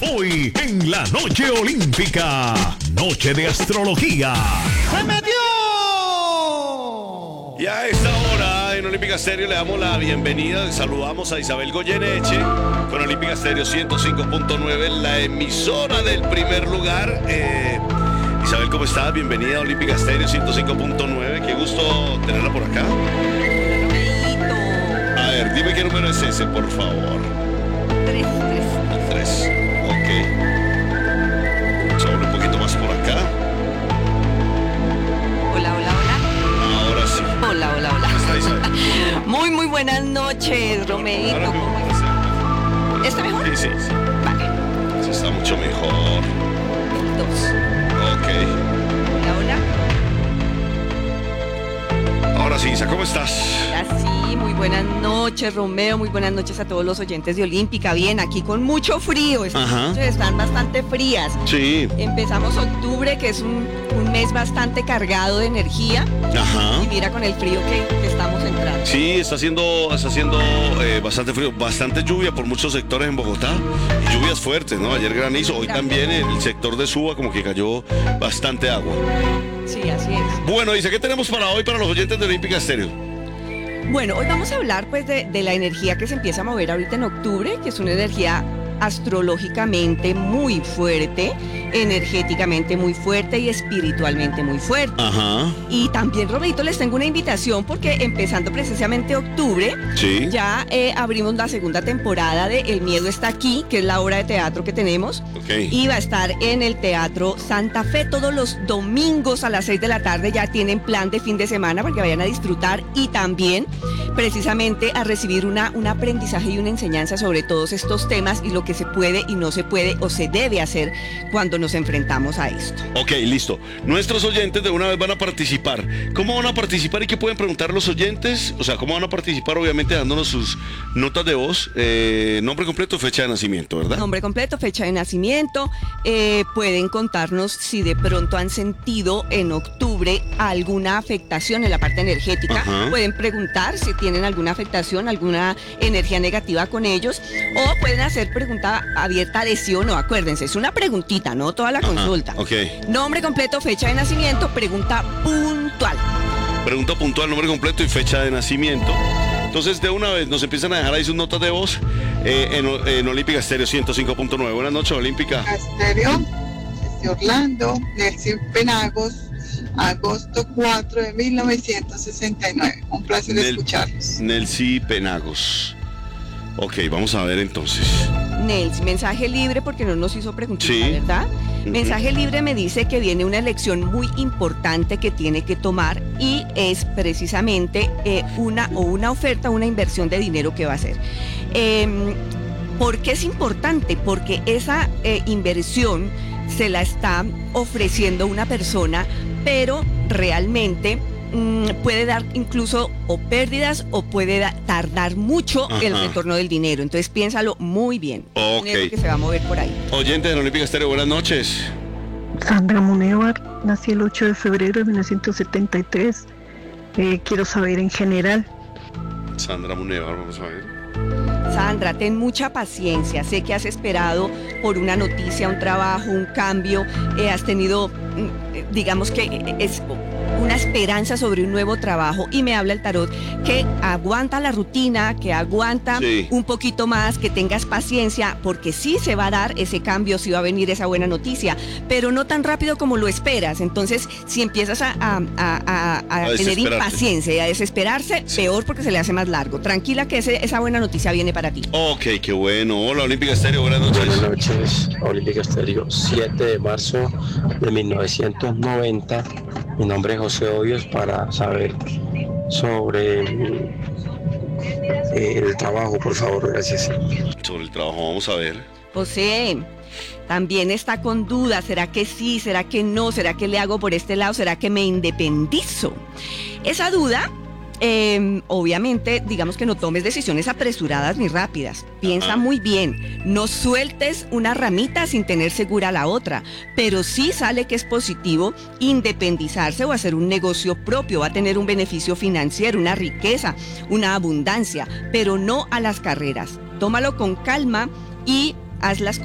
Hoy en la Noche Olímpica, Noche de Astrología. ¡Se metió! Y a esta hora en Olímpica Estéreo le damos la bienvenida. Saludamos a Isabel Goyeneche con Olímpica Estéreo 105.9, la emisora del primer lugar. Isabel, ¿cómo estás? Bienvenida a Olímpica Estéreo 105.9. Qué gusto tenerla por acá. A ver, dime qué número es ese, por favor. 3. El 3. Ok. Vamos a hablar un poquito más por acá. Hola. Ahora sí. Hola. ¿Cómo está, Isabel? Muy buenas noches, Romeito. Ahora mismo puede ser. ¿Está mejor? Sí. Vale. Sí, está mucho mejor. 2. Ok. Hola. Ahora sí, Isa, ¿cómo estás? Así, muy buenas noches, Romeo. Muy buenas noches a todos los oyentes de Olímpica. Bien, aquí con mucho frío. Estas Ajá. noches están bastante frías. Sí. Empezamos octubre, que es un mes bastante cargado de energía. Ajá. Y mira con el frío que estamos entrando. Sí, está haciendo bastante frío, bastante lluvia por muchos sectores en Bogotá. Y lluvias fuertes, ¿no? Ayer granizo, hoy también en el sector de Suba como que cayó bastante agua. Sí, así es. Bueno, Isa, ¿qué tenemos para hoy para los oyentes de Olímpica Estéreo? Bueno, hoy vamos a hablar pues de la energía que se empieza a mover ahorita en octubre, que es una energía astrológicamente muy fuerte, energéticamente muy fuerte y espiritualmente muy fuerte. Ajá. Y también, Roberto, les tengo una invitación porque empezando precisamente octubre, Sí. ya abrimos la segunda temporada de El Miedo está aquí, que es la obra de teatro que tenemos. Ok. Y va a estar en el Teatro Santa Fe todos los domingos a las 6 de la tarde. Ya tienen plan de fin de semana para que vayan a disfrutar y también precisamente a recibir un aprendizaje y una enseñanza sobre todos estos temas y lo que se puede y no se puede o se debe hacer cuando nos enfrentamos a esto. Ok, listo. Nuestros oyentes de una vez van a participar. ¿Cómo van a participar y qué pueden preguntar los oyentes? O sea, ¿cómo van a participar? Obviamente dándonos sus notas de voz, nombre completo, fecha de nacimiento, ¿verdad? Nombre completo, fecha de nacimiento. Pueden contarnos si de pronto han sentido en octubre alguna afectación en la parte energética. Ajá. Pueden preguntar si tienen alguna afectación, alguna energía negativa con ellos. O pueden hacer pregunta abierta de sí o no. Acuérdense, es una preguntita, no toda la Ajá, consulta. ok. Nombre completo, fecha de nacimiento, pregunta puntual. Pregunta puntual, nombre completo y fecha de nacimiento. Entonces, de una vez nos empiezan a dejar ahí sus notas de voz en Olímpica Estéreo 105.9. Buenas noches, Olímpica. Estéreo, desde Orlando, Nelcy Penagos, agosto 4 de 1969. Un placer escucharlos. Nelcy Penagos. Ok, vamos a ver entonces. Nels, mensaje libre porque no nos hizo preguntita, Sí. ¿verdad? Ujú. Mensaje libre me dice que viene una elección muy importante que tiene que tomar y es precisamente una oferta, una inversión de dinero que va a hacer. ¿Por qué es importante? Porque esa inversión se la está ofreciendo una persona, pero realmente puede dar incluso o pérdidas o puede tardar mucho el Ajá. retorno del dinero. Entonces piénsalo muy bien. Ok. Dinero que se va a mover por ahí. Oyentes de Olímpica Estéreo, buenas noches. Sandra Munevar, nací el 8 de febrero de 1973. Quiero saber en general. Sandra Munevar, vamos a ver. Sandra, ten mucha paciencia. Sé que has esperado por una noticia, un trabajo, un cambio. Has tenido, digamos que es una esperanza sobre un nuevo trabajo y me habla el tarot que aguanta la rutina, que aguanta Sí. un poquito más, que tengas paciencia, porque sí se va a dar ese cambio, sí va a venir esa buena noticia, pero no tan rápido como lo esperas. Entonces, si empiezas a tener desesperarte. impaciencia y a desesperarse, Sí. peor porque se le hace más largo. Tranquila que esa buena noticia viene para ti. Ok, qué bueno. Hola, Olímpica Estéreo, buenas noches. Buenas noches, Olímpica Estéreo, 7 de marzo de 1990. Mi nombre es José Hoyos para saber sobre el trabajo, por favor, gracias. Sobre el trabajo, vamos a ver. José, también está con dudas. ¿Será que sí? ¿Será que no? ¿Será que le hago por este lado? ¿Será que me independizo? Esa duda, obviamente, digamos que no tomes decisiones apresuradas ni rápidas. Piensa Ajá. muy bien. No sueltes una ramita sin tener segura la otra. Pero sí sale que es positivo independizarse o hacer un negocio propio. Va a tener un beneficio financiero, una riqueza, una abundancia, pero no a las carreras. Tómalo con calma y haz las